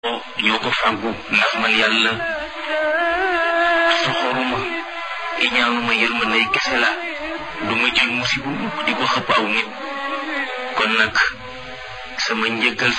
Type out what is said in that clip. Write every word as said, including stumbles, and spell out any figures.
ñoo ko fàggu ndax man yàlla soxoruma iñaanuma yërmandey kese la duma jël musibu mukk di ko xëpp aw nit kon nag sama njëggal